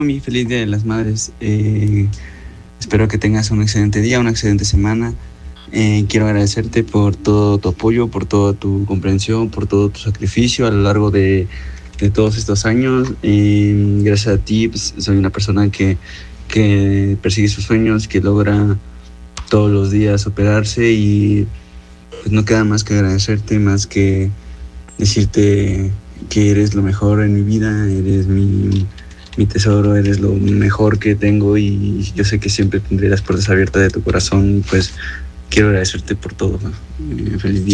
Mi feliz Día de las Madres. Espero que tengas un excelente día, una excelente semana. Quiero agradecerte por todo tu apoyo, por toda tu comprensión, por todo tu sacrificio a lo largo de todos estos años. Gracias a ti, pues, soy una persona que persigue sus sueños, que logra todos los días superarse y pues no queda más que agradecerte, más que decirte que eres lo mejor en mi vida, eres mi tesoro, eres lo mejor que tengo y yo sé que siempre tendré las puertas abiertas de tu corazón. Pues quiero agradecerte por todo, ¿no? Feliz día.